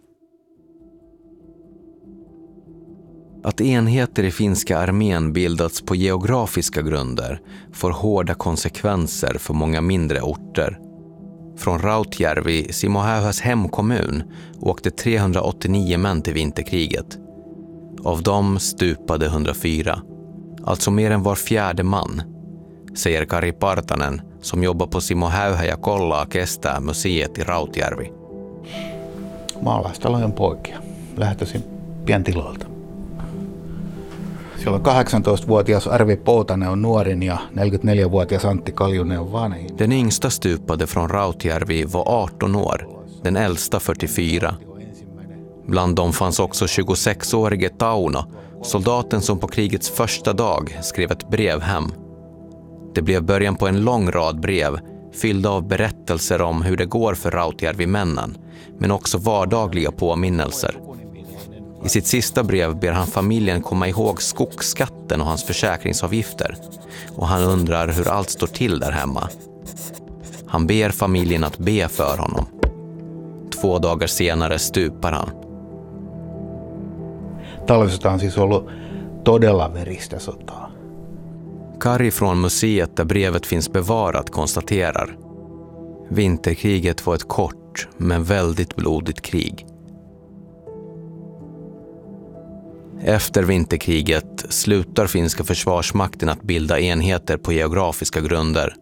Att enheter i finska armén bildats på geografiska grunder får hårda konsekvenser för många mindre orter. Från Rautjärvi, Simo Häyhäs hemkommun, åkte trehundraåttionio män till vinterkriget. Av dem stupade hundrafyra, alltså mer än var fjärde man, säger Kari Partanen som jobbar på Simo Häyhä ja kollaa kestää museet i Rautjärvi. Maalaistalojen poikia. Lähtöisin pientiloilta. Siellä on kahdeksantoistavuotias Arvi Poutanen on nuorin ja neljäkymmentäneljävuotias Antti Kaljunen on vanhin. Den yngsta stupade från Rautjärvi var arton år, den äldsta fyrtiofyra. Bland dem fanns också tjugosexårige Tauno, soldaten som på krigets första dag skrev ett brev hem. Det blev början på en lång rad brev fyllda av berättelser om hur det går för Rautjärvi-männen, men också vardagliga påminnelser. I sitt sista brev ber han familjen komma ihåg skogsskatten och hans försäkringsavgifter, och han undrar hur allt står till där hemma. Han ber familjen att be för honom. Två dagar senare stupar han. Talvisota on siis ollut todella veristä sotaa. Kari från museet där brevet finns bevarat konstaterar: vinterkriget var ett kort men väldigt blodigt krig. Efter vinterkriget slutar finska försvarsmakten att bilda enheter på geografiska grunder.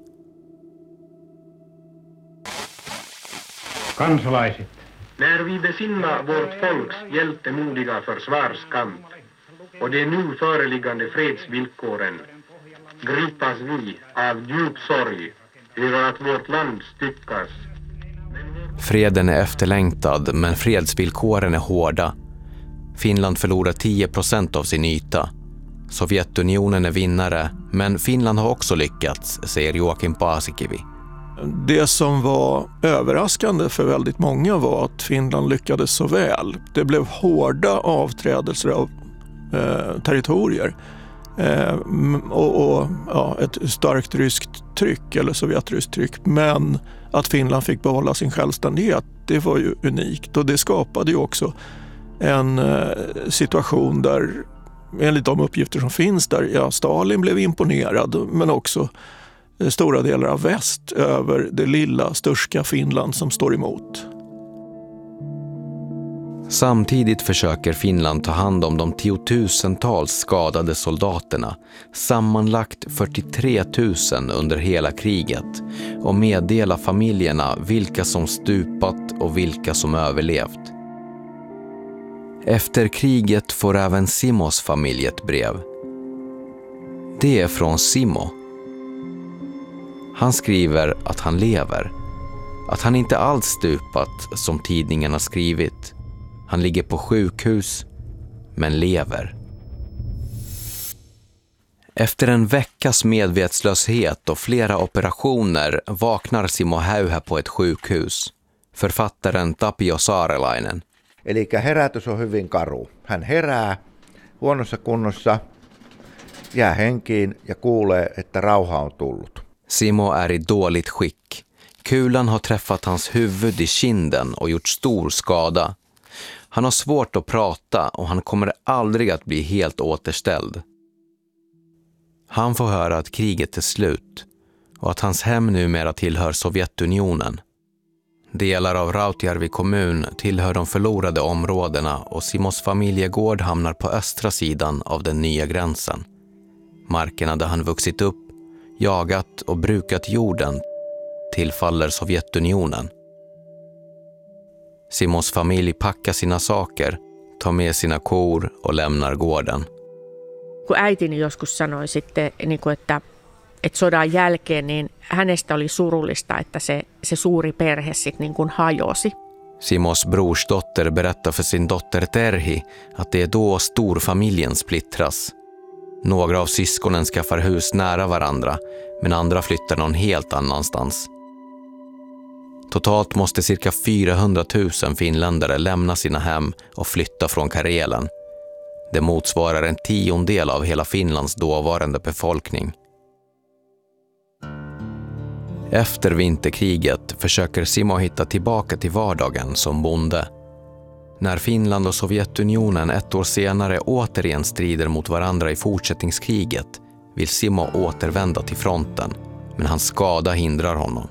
Kansalaiset. När vi besinnar vårt folks hjältemodiga försvarskamp och de nu föreliggande fredsvillkoren gripas vi av djup sorg över att vårt land styckas. Freden är efterlängtad, men fredsvillkoren är hårda. Finland förlorar tio procent av sin yta. Sovjetunionen är vinnare, men Finland har också lyckats, säger Joakim Paasikivi. Det som var överraskande för väldigt många var att Finland lyckades så väl. Det blev hårda avträdelser av eh, territorier eh, och, och ja, ett starkt ryskt tryck eller sovjetryskt tryck. Men att Finland fick behålla sin självständighet, det var ju unikt, och det skapade ju också en eh, situation där, enligt de uppgifter som finns där, ja, Stalin blev imponerad, men också stora delar av väst över det lilla störska Finland som står emot. Samtidigt försöker Finland ta hand om de tiotusentals skadade soldaterna, sammanlagt fyrtiotre tusen under hela kriget, och meddela familjerna vilka som stupat och vilka som överlevt. Efter kriget får även Simos familj ett brev. Det är från Simo. Han skriver att han lever, att han inte alls stupat som tidningarna skrivit. Han ligger på sjukhus, men lever. Efter en veckas medvetslöshet och flera operationer vaknar Simo Häyhä på ett sjukhus. Författaren Tapio Saarelainen. Eli herätys on hyvin karu. Hän herää huonossa kunnossa, jää henkiin ja kuulee, että rauha on tullut. Simo är i dåligt skick. Kulan har träffat hans huvud i kinden och gjort stor skada. Han har svårt att prata och han kommer aldrig att bli helt återställd. Han får höra att kriget är slut och att hans hem numera tillhör Sovjetunionen. Delar av Rautjärvi kommun tillhör de förlorade områdena och Simos familjegård hamnar på östra sidan av den nya gränsen. markerna där han vuxit upp, jagat och brukat jorden, tillfaller Sovjetunionen. Simos familj packar sina saker, tar med sina kor och lämnar gården. Kun äitini joskus sanoi sitten, niin kuin, että, että sodan jälkeen niin hänestä oli surullista, että se, se suuri perhe sitten niin kuin hajosi. Simos brorsdotter berättar för sin dotter Terhi att det är då storfamiljen splittras. Några av syskonen skaffar hus nära varandra, men andra flyttar någon helt annanstans. Totalt måste cirka fyrahundratusen finländare lämna sina hem och flytta från Karelen. Det motsvarar en tiondel av hela Finlands dåvarande befolkning. Efter vinterkriget försöker Simo hitta tillbaka till vardagen som bonde. När Finland och Sovjetunionen ett år senare återigen strider mot varandra i fortsättningskriget vill Simo återvända till fronten, men hans skada hindrar honom.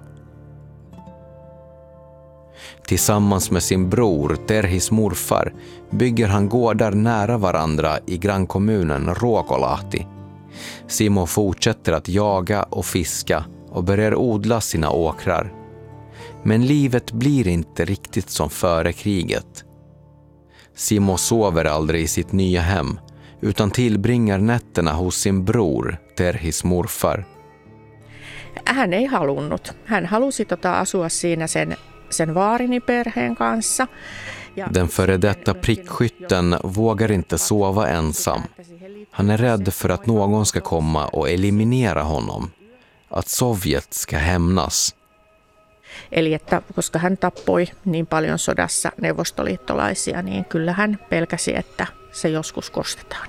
Tillsammans med sin bror Terhis morfar bygger han gårdar nära varandra i grannkommunen Ruokolahti. Simo fortsätter att jaga och fiska och börjar odla sina åkrar. Men livet blir inte riktigt som före kriget. Simo sover aldrig i sitt nya hem utan tillbringar nätterna hos sin bror Terhis morfar. Hän ei halunnut. Hän halusi tota asua siinä sen, sen vaarini perheen kanssa. Den före detta prickskytten vågar inte sova ensam. Han är rädd för att någon ska komma och eliminera honom. Att Sovjet ska hämnas. Eli että koska hän tappoi niin paljon sodassa neuvostoliittolaisia, niin kyllä hän pelkäsi, että se joskus kostetaan.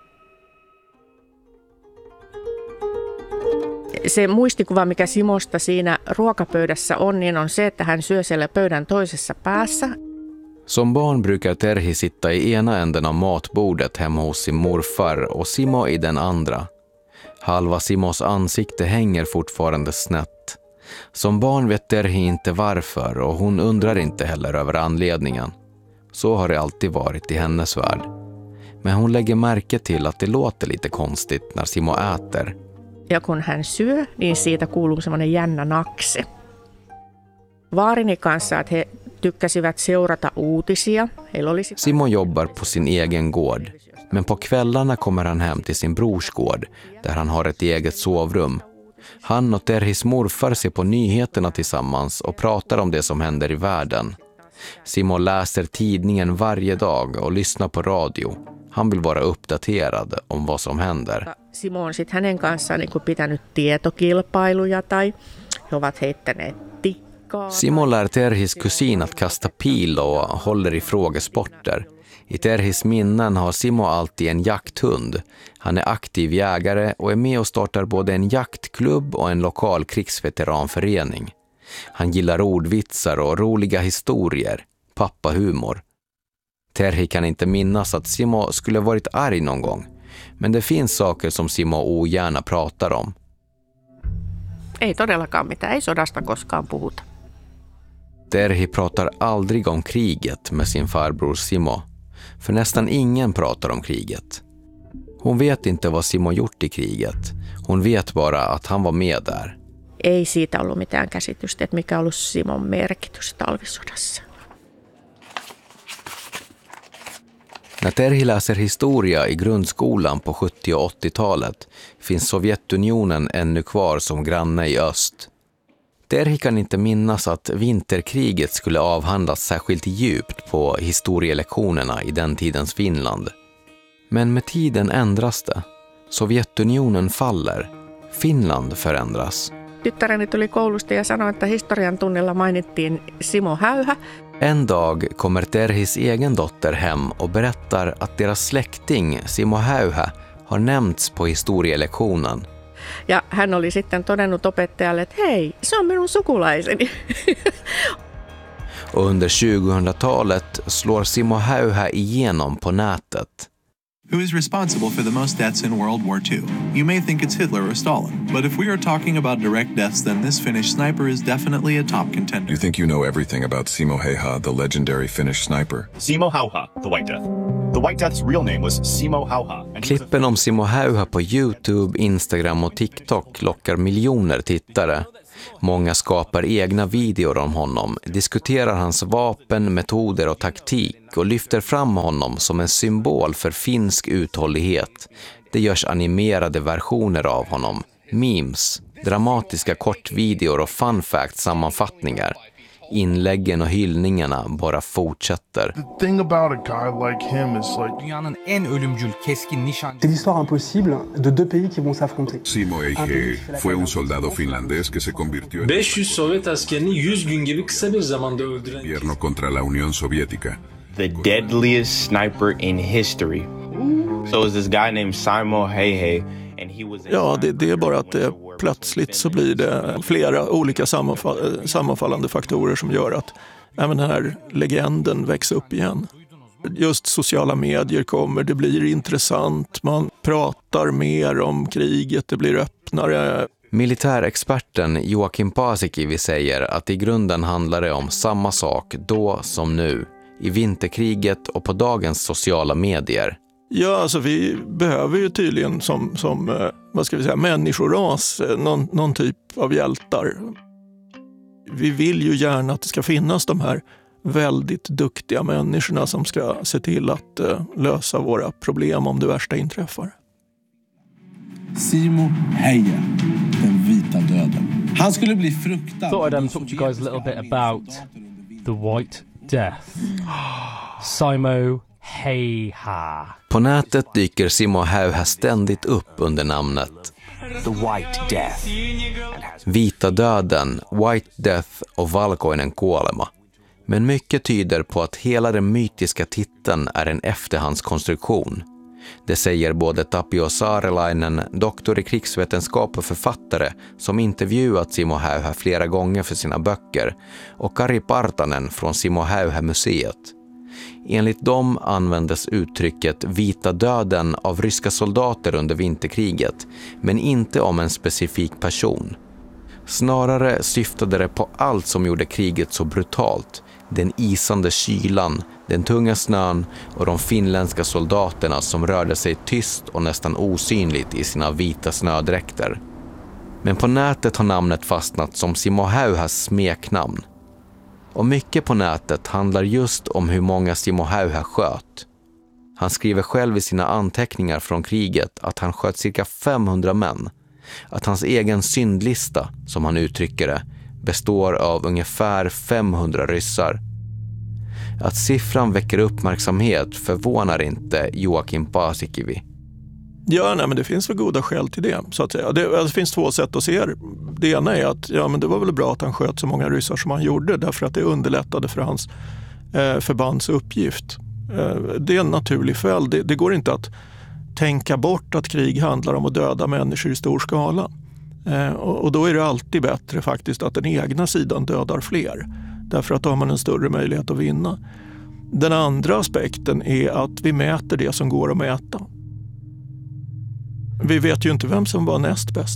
Se muistikuva, mikä Simosta siinä ruokapöydässä on, niin on se, että hän syö siellä pöydän toisessa päässä. Som barn brukar Terhi sitta i ena änden av matbordet hemma hos sin morfar och Simo i den andra. Halva Simos ansikte hänger fortfarande snett. Som barn vet Terhi inte varför och hon undrar inte heller över anledningen. Så har det alltid varit i hennes värld. Men hon lägger märke till att det låter lite konstigt när Simo äter. Ja kun hän syö, niin siitä kuuluu semmoinen jännä nakse. Vaarini kanssa, että he tykkäsivät seurata uutisia. Oli... Simo jobbar på sin egen gård. Men på kvällarna kommer han hem till sin brors gård där han har ett eget sovrum. Han och Terhis morfar ser på nyheterna tillsammans och pratar om det som händer i världen. Simo läser tidningen varje dag och lyssnar på radio. Han vill vara uppdaterad om vad som händer. Simo on sitten hänen kanssaan niin kuin pitänyt tietokilpailuja tai he ovat heittäneet tikkaa. Simo lär Terhis kusin att kasta pil och håller i frågesporter. I Terhis minnen har Simo alltid en jakthund. Han är aktiv jägare och är med och startar både en jaktklubb och en lokal krigsveteranförening. Han gillar ordvitsar och roliga historier, pappahumor. Terhi kan inte minnas att Simo skulle varit arg någon gång, men det finns saker som Simo ogärna pratar om. Ei todellakaan mitään, ei sodasta koskaan puhuta. Terhi pratar aldrig om kriget med sin farbror Simo, för nästan ingen pratar om kriget. Hon vet inte vad Simo gjort i kriget, hon vet bara att han var med där. Ei siitä ollut mitään käsitystä, että mikä ollut Simon merkitys talvisodassa. När Terhi läser historia i grundskolan på sjuttio- och åttiotalet finns Sovjetunionen ännu kvar som granne i öst. Terhi kan inte minnas att vinterkriget skulle avhandlas särskilt djupt på historielektionerna i den tidens Finland. Men med tiden ändras det. Sovjetunionen faller. Finland förändras. Tyttäreni tuli koulusta ja sanoi, että historian tunnilla mainittiin Simo Häyhä. En dag kommer Terhis egen dotter hem och berättar att deras släkting Simo Häyhä har nämnts på historielektionen. Ja hän oli sitten todennut opettajalle, että hei, se on minun sukulaiseni. Och under tjugohundratalet slår Simo Häyhä igenom på nätet. who is responsible for the most deaths in World War Two. You may think it's Hitler or Stalin, but if we are talking about direct deaths, then this Finnish sniper is definitely a top contender. You think you know everything about Simo Häyhä, the legendary Finnish sniper? Simo Häyhä, the White Death. The White Death's real name was Simo Häyhä. Klippen om Simo Häyhä på YouTube, Instagram och TikTok lockar miljoner tittare. Många skapar egna videor om honom, diskuterar hans vapen, metoder och taktik och lyfter fram honom som en symbol för finsk uthållighet. Det görs animerade versioner av honom, memes, dramatiska kortvideor och fun fact sammanfattningar. Inläggen och hyllningarna bara fortsätter. The thing about a guy like him is like dünyanın en ölümcül keskin nişan. C'est l'histoire impossible de deux pays qui vont s'affronter. Simo Häyhä fue un soldado finlandés que se convirtió en beş yüz Sovyet askerini yüz gün gibi kısa bir zamanda öldüren gobierno contra la Unión Soviética. The deadliest sniper in history. So it was this guy named Simo Häyhä. Ja, det, det är bara att det plötsligt så blir det flera olika sammanfall, sammanfallande faktorer som gör att även den här legenden växer upp igen. Just sociala medier kommer, det blir intressant, man pratar mer om kriget, det blir öppnare. Militärexperten Joakim Paasikivi säger att i grunden handlar det om samma sak då som nu, i vinterkriget och på dagens sociala medier. Ja, alltså vi behöver ju tydligen som, som vad ska vi säga, människoras, någon, någon typ av hjältar. Vi vill ju gärna att det ska finnas de här väldigt duktiga människorna som ska se till att uh, lösa våra problem om det värsta inträffar. Simo Häyhä, den vita döden. Han skulle bli fruktad. Thought I'd um, talk to you guys a little bit about the White Death. Simo Häyhä. På nätet dyker Simo Häyhä ständigt upp under namnet The White Death. Vita döden, White Death och valkoinen kuolema. Men mycket tyder på att hela den mytiska titeln är en efterhandskonstruktion. Det säger både Tapio Saarelainen, doktor i krigsvetenskap och författare som intervjuat Simo Häyhä flera gånger för sina böcker, och Kari Partanen från Simo Häyhä-museet. Enligt dem användes uttrycket vita döden av ryska soldater under vinterkriget, men inte om en specifik person. Snarare syftade det på allt som gjorde kriget så brutalt. Den isande kylan, den tunga snön och de finländska soldaterna som rörde sig tyst och nästan osynligt i sina vita snödräkter. Men på nätet har namnet fastnat som Simo Häyhäs smeknamn. Och mycket på nätet handlar just om hur många Simo Häyhä sköt. Han skriver själv i sina anteckningar från kriget att han sköt cirka femhundra män. Att hans egen syndlista, som han uttrycker det, består av ungefär femhundra ryssar. Att siffran väcker uppmärksamhet förvånar inte Joakim Paasikivi. Ja, nej, men det finns väl goda skäl till det, så att säga. Det, det finns två sätt att se det. Det ena är att ja, men det var väl bra att han sköt så många ryssar som han gjorde, därför att det underlättade för hans eh, förbands uppgift. Eh, det är en naturlig följd. Det, det går inte att tänka bort att krig handlar om att döda människor i stor skala. Eh, och, och då är det alltid bättre faktiskt att den egna sidan dödar fler, därför att då har man en större möjlighet att vinna. Den andra aspekten är att vi mäter det som går att mäta. Vi vet ju inte vem som var näst bäst.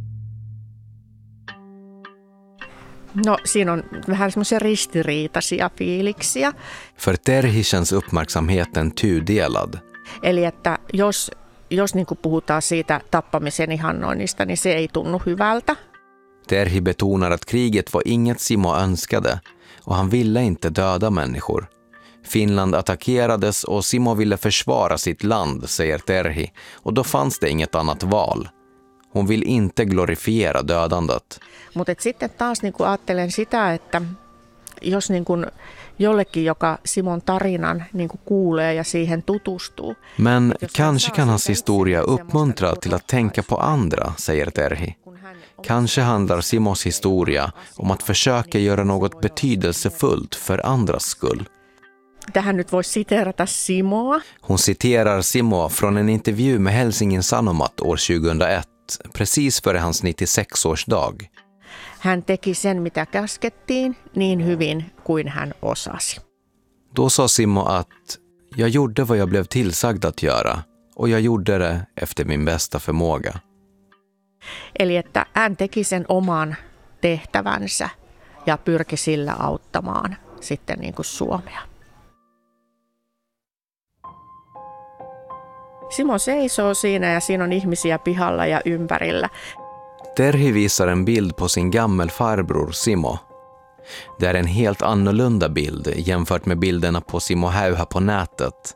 No, siinä on vähän semmoisia ristiriitaisia fiiliksiä. För Terhi känns uppmärksamheten tudelad. Eli että jos, jos niin kuin puhutaan siitä tappamisen ihannoinnista, niin se ei tunnu hyvältä. Terhi betonar att kriget var inget Simo önskade och han ville inte döda människor. Finland attackerades och Simo ville försvara sitt land, säger Terhi, och då fanns det inget annat val. Hon vill inte glorifiera dödandet. Mutta sitten taas niin kuin ajattelen sitä, että jos niin kuin jollekin, joka Simon tarinan niin kuin kuulee ja siihen tutustuu. Men kanske kan hans historia uppmuntra till att tänka på andra, säger Terhi. Kanske handlar Simos historia om att försöka göra något betydelsefullt för andras skull. Tähän nyt voisi siteerata Simoa. Hon citerar Simo från en intervju med Helsingin Sanomat år tjugohundraett, precis före hans nittiosex-årsdag. Hän teki sen, mitä käskettiin, niin hyvin kuin hän osasi. Då sa Simo att jag gjorde vad jag blev tillsagd att göra, och jag gjorde det efter min bästa förmåga. Eli että hän teki sen oman tehtävänsä ja pyrki sillä auttamaan sitten niin kuin Suomea. Simo seisoo siinä ja siinä on ihmisiä pihalla ja ympärillä. Terhi visar en bild på sin gammelfarbror Simo. Det är en helt annorlunda bild jämfört med bilderna på Simo Häyhä på nätet.